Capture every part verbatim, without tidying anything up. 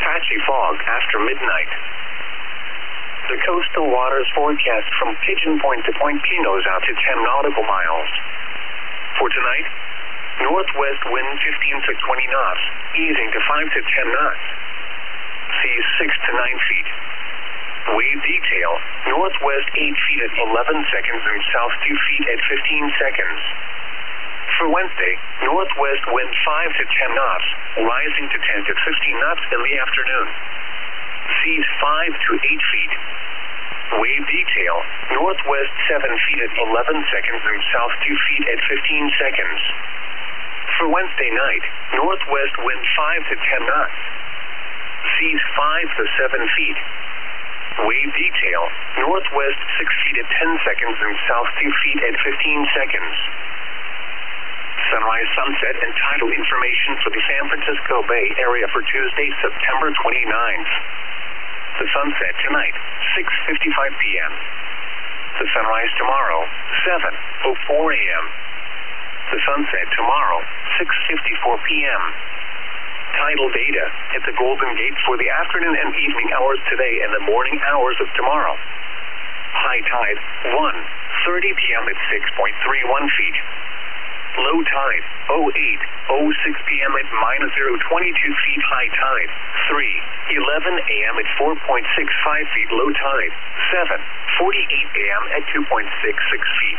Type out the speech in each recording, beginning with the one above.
patchy fog after midnight. The coastal waters forecast from Pigeon Point to Point Pinos out to ten nautical miles. For tonight, northwest wind fifteen to twenty knots, easing to five to ten knots. Seas six to nine feet. Wave detail, northwest eight feet at eleven seconds and south two feet at fifteen seconds. For Wednesday, northwest wind five to ten knots, rising to ten to fifteen knots in the afternoon. Seas five to eight feet. Wave detail, northwest seven feet at eleven seconds and south two feet at fifteen seconds. For Wednesday night, northwest wind five to ten knots. Seas five to seven feet. Wave detail, northwest six feet at ten seconds and south two feet at fifteen seconds. Sunrise, sunset, and tidal information for the San Francisco Bay Area for Tuesday, September twenty-ninth. The sunset tonight, six fifty-five p m The sunrise tomorrow, seven oh four a m The sunset tomorrow, six fifty-four p m Tidal data at the Golden Gate for the afternoon and evening hours today and the morning hours of tomorrow. High tide, one thirty p m at six point three one feet. Low tide, oh eight oh six p m at minus zero twenty-two feet. High tide, three eleven a m at four point six five feet. Low tide, seven forty-eight a m at two point six six feet.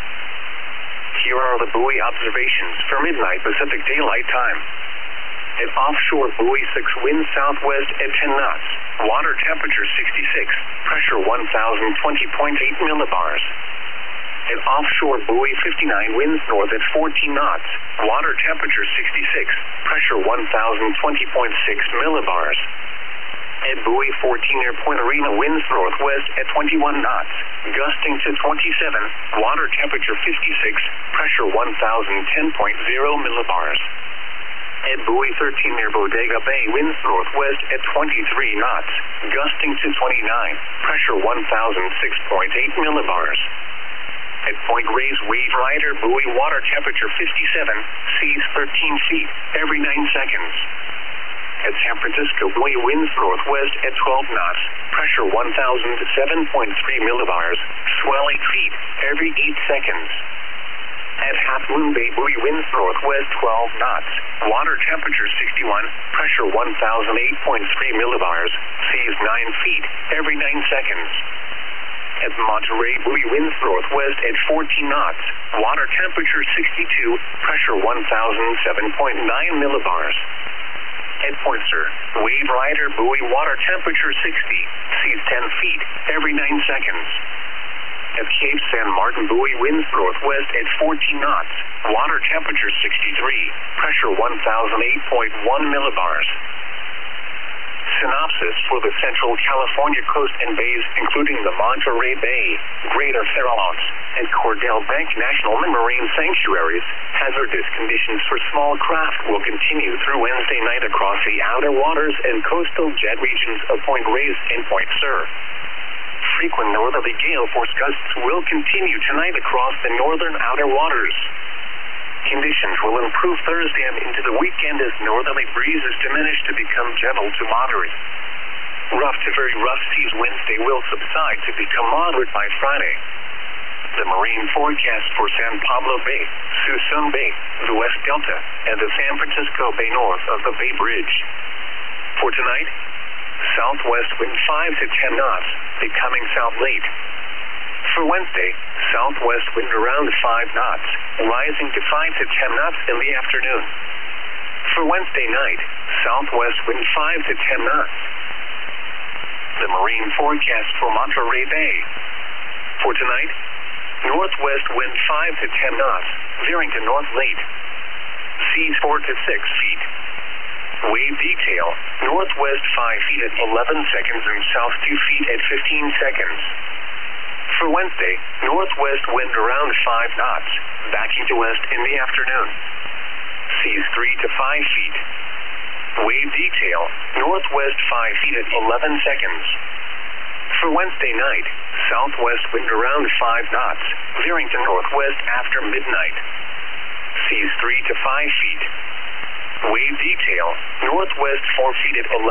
Here are the buoy observations for midnight Pacific Daylight Time. At offshore buoy six, wind southwest at ten knots. Water temperature sixty-six, pressure one thousand twenty point eight millibars. At offshore buoy fifty-nine, winds north at fourteen knots. Water temperature sixty-six, pressure one thousand twenty point six millibars. At buoy fourteen near Point Arena, winds northwest at twenty-one knots, gusting to twenty-seven. Water temperature fifty-six, pressure one thousand ten point zero millibars. At buoy thirteen near Bodega Bay, winds northwest at twenty-three knots, gusting to twenty-nine, pressure one thousand six point eight millibars. At Point Reyes, Wave Rider, buoy, water temperature fifty-seven, seas thirteen feet every nine seconds. At San Francisco, buoy, winds northwest at twelve knots, pressure one thousand seven point three millibars, swell eight feet every eight seconds. At Half Moon Bay, buoy, winds northwest twelve knots, water temperature sixty-one, pressure one thousand eight point three millibars, seas nine feet every nine seconds. At Monterey, buoy, winds northwest at fourteen knots, water temperature sixty-two, pressure one thousand seven point nine millibars. At Point Sur, Wave Rider, buoy, water temperature sixty, seas ten feet every nine seconds. At Cape San Martin, buoy, winds northwest at fourteen knots, water temperature sixty-three, pressure one thousand eight point one millibars. Synopsis for the Central California coast and bays, including the Monterey Bay, Greater Farallones, and Cordell Bank National Marine Sanctuaries. Hazardous conditions for small craft will continue through Wednesday night across the outer waters and coastal jet regions of Point Reyes and Point Sur. Frequent northerly gale force gusts will continue tonight across the northern outer waters. Conditions will improve Thursday and into the weekend as northerly breezes diminish to become gentle to moderate. Rough to very rough seas Wednesday will subside to become moderate by Friday. The marine forecast for San Pablo Bay, Suisun Bay, the West Delta, and the San Francisco Bay north of the Bay Bridge. For tonight, southwest wind five to ten knots, becoming south late. For Wednesday, southwest wind around five knots, rising to five to ten knots in the afternoon. For Wednesday night, southwest wind five to ten knots. The marine forecast for Monterey Bay. For tonight, northwest wind five to ten knots, veering to north late. Seas four to six feet. Wave detail, northwest five feet at eleven seconds and south two feet at fifteen seconds. For Wednesday, northwest wind around five knots, backing to west in the afternoon. Seas three to five feet. Wave detail, northwest five feet at eleven seconds. For Wednesday night, southwest wind around five knots, veering to northwest after midnight. Seas three to five feet. Wave detail, northwest four feet at eleven